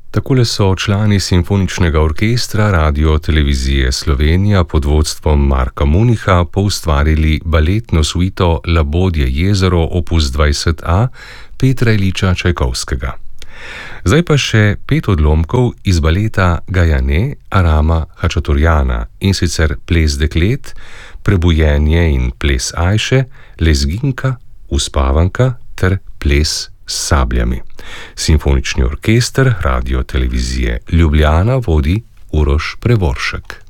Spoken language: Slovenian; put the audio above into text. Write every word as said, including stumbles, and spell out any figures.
Takole so člani Simfoničnega orkestra Radio-televizije Slovenija pod vodstvom Marka Municha poustvarili baletno suito Labodje jezero opus dvajset A Petra Iljiča Čajkovskega. Zdaj pa še pet odlomkov iz baleta Gajane Arama Hačaturjana, in sicer Ples deklet, Prebujenje in ples Ajše, Lezginka, Uspavanka ter Ples s sabljami. Simfonični orkester Radio-televizije Ljubljana vodi Uroš Prevoršek.